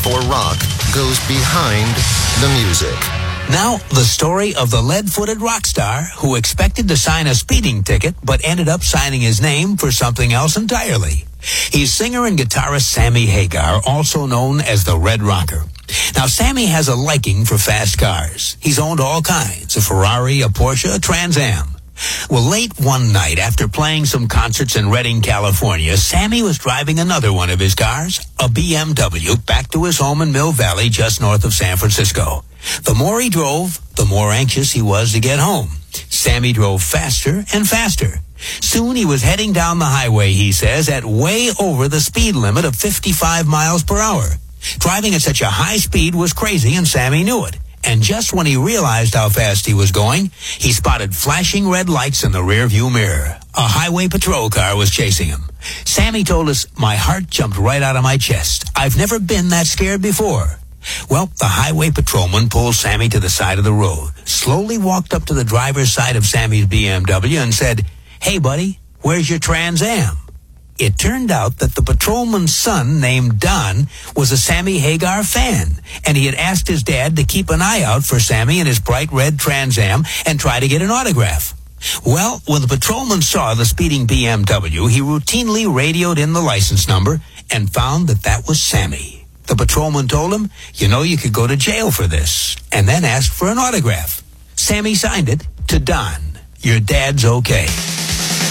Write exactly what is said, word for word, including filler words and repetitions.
before rock goes behind the music. Now, the story of the lead-footed rock star who expected to sign a speeding ticket but ended up signing his name for something else entirely. He's singer and guitarist Sammy Hagar, also known as the Red Rocker. Now, Sammy has a liking for fast cars. He's owned all kinds, a Ferrari, a Porsche, a Trans Am. Well, late one night, after playing some concerts in Redding, California, Sammy was driving another one of his cars, a B M W, back to his home in Mill Valley, just north of San Francisco. The more he drove, the more anxious he was to get home. Sammy drove faster and faster. Soon he was heading down the highway, he says, at way over the speed limit of fifty-five miles per hour. Driving at such a high speed was crazy, and Sammy knew it. And just when he realized how fast he was going, he spotted flashing red lights in the rearview mirror. A highway patrol car was chasing him. Sammy told us, "My heart jumped right out of my chest. I've never been that scared before." Well, the highway patrolman pulled Sammy to the side of the road, slowly walked up to the driver's side of Sammy's B M W and said, "Hey, buddy, where's your Trans Am?" It turned out that the patrolman's son, named Don, was a Sammy Hagar fan, and he had asked his dad to keep an eye out for Sammy in his bright red Trans Am and try to get an autograph. Well, when the patrolman saw the speeding B M W, he routinely radioed in the license number and found that that was Sammy. The patrolman told him, "You know, you could go to jail for this," and then asked for an autograph. Sammy signed it to Don. "Your dad's okay."